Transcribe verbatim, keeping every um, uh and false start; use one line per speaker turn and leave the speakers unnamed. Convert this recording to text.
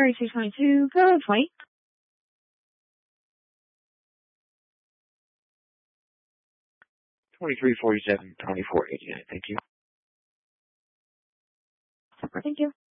thirty-two twenty-two, go twenty.
twenty-three forty-seven, twenty-four eighty-nine. Thank you.
Thank you.